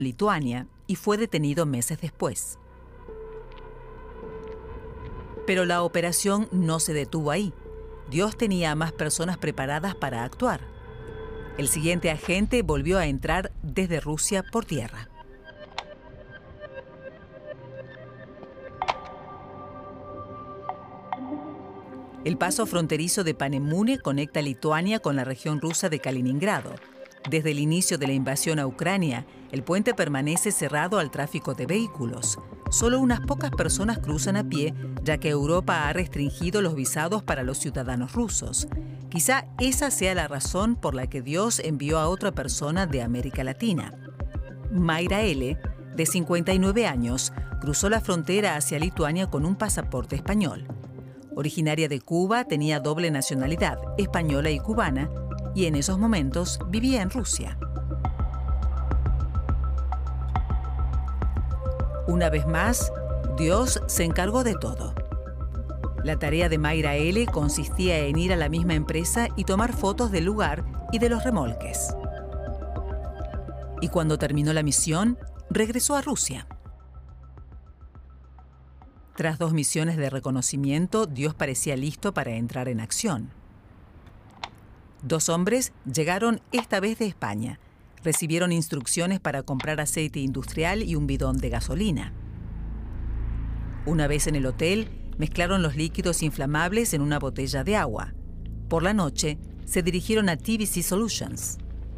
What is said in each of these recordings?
Lituania y fue detenido meses después. Pero la operación no se detuvo ahí. Dios tenía a más personas preparadas para actuar. El siguiente agente volvió a entrar desde Rusia por tierra. El paso fronterizo de Panemune conecta Lituania con la región rusa de Kaliningrado. Desde el inicio de la invasión a Ucrania, el puente permanece cerrado al tráfico de vehículos. Solo unas pocas personas cruzan a pie, ya que Europa ha restringido los visados para los ciudadanos rusos. Quizá esa sea la razón por la que Dios envió a otra persona de América Latina. Mayra L., de 59 años, cruzó la frontera hacia Lituania con un pasaporte español. Originaria de Cuba, tenía doble nacionalidad, española y cubana, y en esos momentos vivía en Rusia. Una vez más, Dios se encargó de todo. La tarea de Mayra L. consistía en ir a la misma empresa y tomar fotos del lugar y de los remolques. Y cuando terminó la misión, regresó a Rusia. Tras 2 misiones de reconocimiento, Dios parecía listo para entrar en acción. 2 hombres llegaron esta vez de España. Recibieron instrucciones para comprar aceite industrial y un bidón de gasolina. Una vez en el hotel, mezclaron los líquidos inflamables en una botella de agua. Por la noche, se dirigieron a TVC Solutions.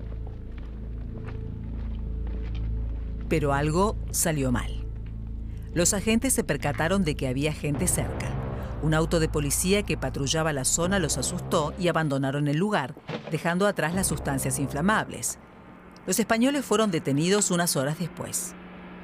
Pero algo salió mal. Los agentes se percataron de que había gente cerca. Un auto de policía que patrullaba la zona los asustó y abandonaron el lugar, dejando atrás las sustancias inflamables. Los españoles fueron detenidos unas horas después.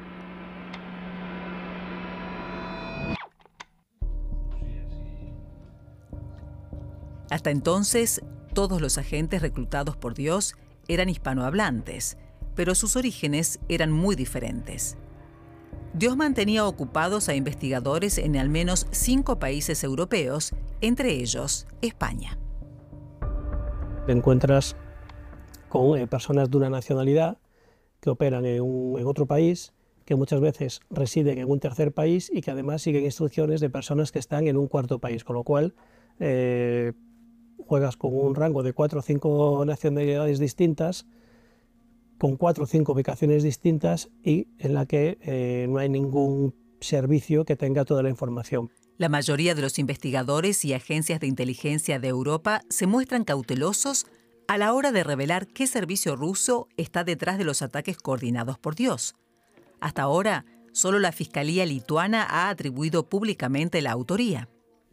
Hasta entonces, todos los agentes reclutados por Dios eran hispanohablantes, pero sus orígenes eran muy diferentes. Dios mantenía ocupados a investigadores en al menos 5 países europeos, entre ellos España. Te encuentras con personas de una nacionalidad que operan en otro país, que muchas veces residen en un tercer país y que además siguen instrucciones de personas que están en un cuarto país, con lo cual juegas con un rango de 4 o 5 nacionalidades distintas, con 4 o 5 ubicaciones distintas y en la que no hay ningún servicio que tenga toda la información. La mayoría de los investigadores y agencias de inteligencia de Europa se muestran cautelosos a la hora de revelar qué servicio ruso está detrás de los ataques coordinados por Dios. Hasta ahora, solo la Fiscalía lituana ha atribuido públicamente la autoría.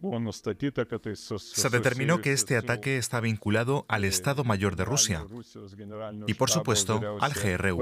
Se determinó que este ataque está vinculado al Estado Mayor de Rusia y, por supuesto, al GRU.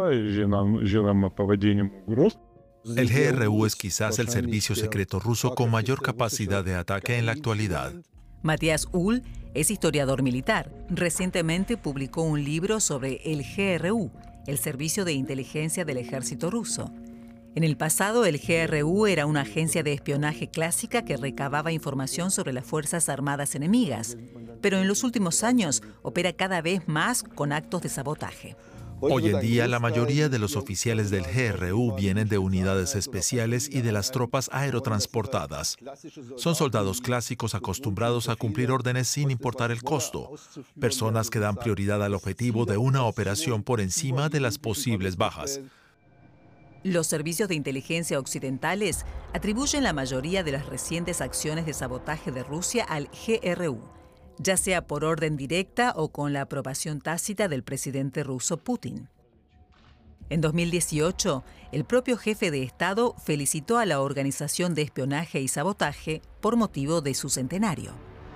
El GRU es quizás el servicio secreto ruso con mayor capacidad de ataque en la actualidad. Matías Uhl es historiador militar. Recientemente publicó un libro sobre el GRU, el servicio de inteligencia del ejército ruso. En el pasado, el GRU era una agencia de espionaje clásica que recababa información sobre las fuerzas armadas enemigas, pero en los últimos años opera cada vez más con actos de sabotaje. Hoy en día, la mayoría de los oficiales del GRU vienen de unidades especiales y de las tropas aerotransportadas. Son soldados clásicos acostumbrados a cumplir órdenes sin importar el costo, personas que dan prioridad al objetivo de una operación por encima de las posibles bajas. Los servicios de inteligencia occidentales atribuyen la mayoría de las recientes acciones de sabotaje de Rusia al GRU, ya sea por orden directa o con la aprobación tácita del presidente ruso Putin. En 2018, el propio jefe de Estado felicitó a la Organización de Espionaje y Sabotaje por motivo de su centenario.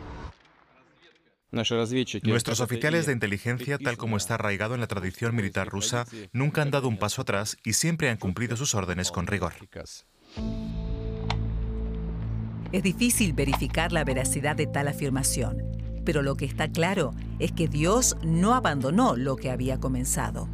Nuestros oficiales de inteligencia, tal como está arraigado en la tradición militar rusa, nunca han dado un paso atrás y siempre han cumplido sus órdenes con rigor. Es difícil verificar la veracidad de tal afirmación, pero lo que está claro es que Dios no abandonó lo que había comenzado.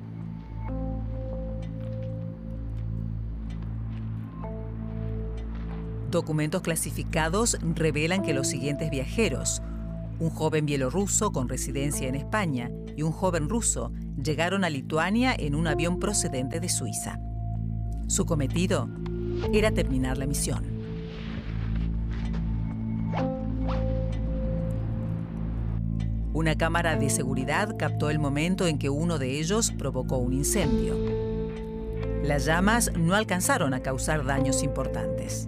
Documentos clasificados revelan que los siguientes viajeros, un joven bielorruso con residencia en España y un joven ruso, llegaron a Lituania en un avión procedente de Suiza. Su cometido era terminar la misión. Una cámara de seguridad captó el momento en que uno de ellos provocó un incendio. Las llamas no alcanzaron a causar daños importantes.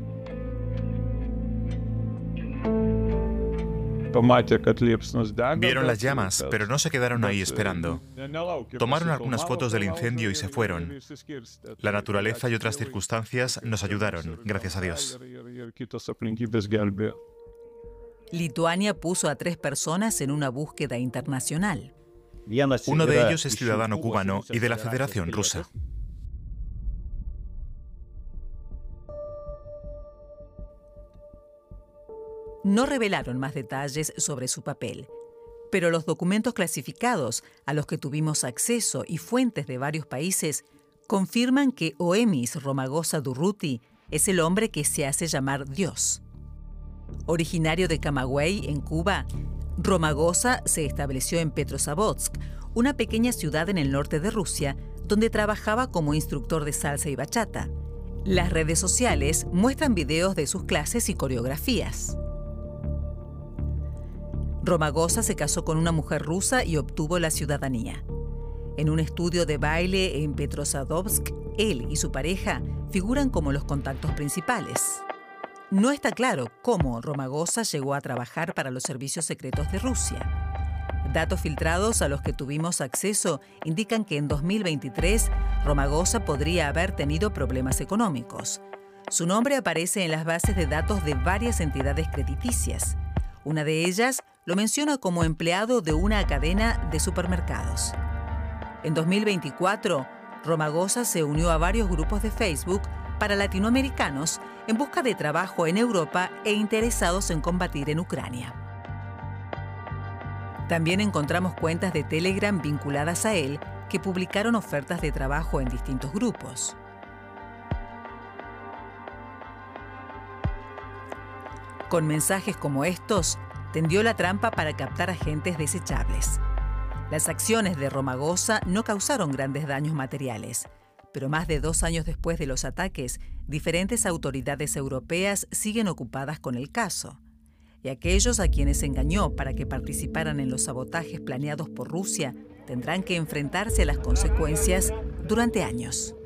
Vieron las llamas, pero no se quedaron ahí esperando. Tomaron algunas fotos del incendio y se fueron. La naturaleza y otras circunstancias nos ayudaron, gracias a Dios. Lituania puso a 3 personas en una búsqueda internacional. Uno de ellos es ciudadano cubano y de la Federación Rusa. No revelaron más detalles sobre su papel, pero los documentos clasificados a los que tuvimos acceso y fuentes de varios países confirman que Oemis Romagosa Durruti es el hombre que se hace llamar Dios. Originario de Camagüey, en Cuba, Romagosa se estableció en Petrozavodsk, una pequeña ciudad en el norte de Rusia, donde trabajaba como instructor de salsa y bachata. Las redes sociales muestran videos de sus clases y coreografías. Romagosa se casó con una mujer rusa y obtuvo la ciudadanía. En un estudio de baile en Petrozavodsk, él y su pareja figuran como los contactos principales. No está claro cómo Romagosa llegó a trabajar para los servicios secretos de Rusia. Datos filtrados a los que tuvimos acceso indican que en 2023 Romagosa podría haber tenido problemas económicos. Su nombre aparece en las bases de datos de varias entidades crediticias. Una de ellas lo menciona como empleado de una cadena de supermercados. En 2024, Romagosa se unió a varios grupos de Facebook para latinoamericanos en busca de trabajo en Europa e interesados en combatir en Ucrania. También encontramos cuentas de Telegram vinculadas a él que publicaron ofertas de trabajo en distintos grupos. Con mensajes como estos, tendió la trampa para captar agentes desechables. Las acciones de Romagosa no causaron grandes daños materiales, pero más de 2 años después de los ataques, diferentes autoridades europeas siguen ocupadas con el caso. Y aquellos a quienes engañó para que participaran en los sabotajes planeados por Rusia tendrán que enfrentarse a las consecuencias durante años.